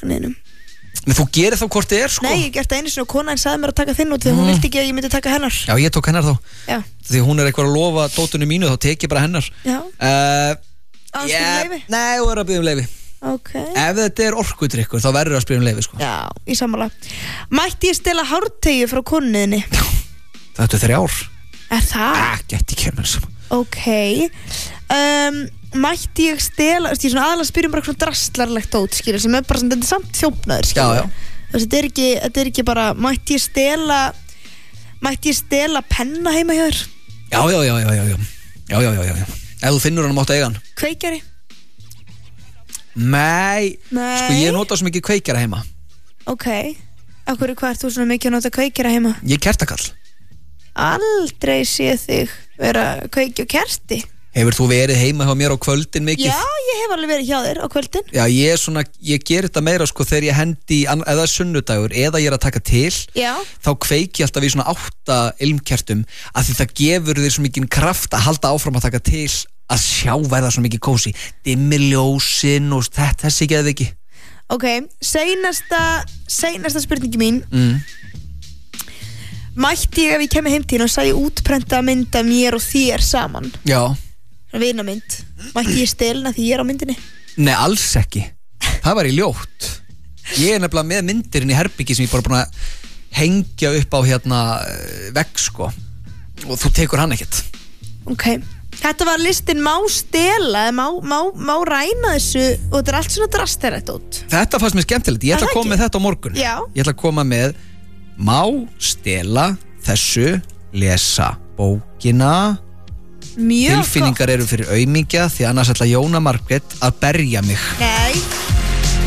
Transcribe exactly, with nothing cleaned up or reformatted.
markniðinum. Men þú gerir þá hvort þið er sko. Nei, ég gert það einu sinni og konan sagði mér að taka þinn út þegar hún vildi ekki að ég myndi taka hennar. Já, ég tók hennar þá. Já. Því hún er eitthvað að lofa dótunni mínu, þá tek ég bara hennar. Já. Uh, Að yeah, spyrja um leyfi? Nei, þú er að biðja um leyfi. Okay. Ef þetta er orkudrykkur, þá verður að spyrja um leyfi sko. Já, í sammála. Mætti ég stela hárteyju frá konunniðinni? Þetta er þrjár. Er það? Ekki, ekki kemur saman. Ok. Um, mætti ég stela, þú veist, ég svona aðalega spyrjum bara svona drastlarlegt út, skilur, sem er bara svona, þetta er samt þjófnaður, skilur. Já, já. Þú veist, þetta er ekki, þetta er ekki bara, mætti ég stela, mætti ég stela penna heima hjá þér? Já, já, já, já, já, já. Já, já, já, já. Ef þú finnur hann mátt eiga hann. Kveikjari? Nei. Nei. Sko, ég nota svo mikið kveikjara heima. Ok. Akkur er hvað ert þú svona mikið að nota kveikjara heima? Ég er kertakall. Aldrei sé þig vera kveikja og kerti. Hefur þú verið heima hjá mér á kvöldin mikið? Já, ég hef alveg verið hjá þér á kvöldin. Já, ég er svona, ég ger þetta meira sko þegar ég hendi, eða sunnudagur eða ég er að taka til. Já. Þá kveiki ég alltaf í svona átta ilmkertum af því það gefur þér svo mikið kraft að halda áfram að taka til að sjá verða svo mikið kósi. Dimmir ljósin og þetta, þessi geði ekki. Ok, seinasta seinasta spurningi mín. Mm. Mætti ég ef ég kemur heim til og sæði útprenta mynd af mér og þér saman? Já. Vinamynd. Mætti ég stelna því ég er á myndinni? Nei, alls ekki. Það var í ljótt. Ég er nefnilega með myndirinn í herbyggi sem ég bara búin að hengja upp á hérna vegg sko. Og þú tekur hann ekkert. Ok. Þetta var listin má stela, má, má, má ræna þessu og þetta er allt svona drastærætt út. Þetta fannst mér skemmtilegt. Ég ætla að koma með þetta á morgun. Já. Ég ætla að koma með má stela þessu, lesa bókina. Mjög Tilfinningar gott. Eru fyrir aumingja því annars ætla Jóna Margrét að berja mig. Nei.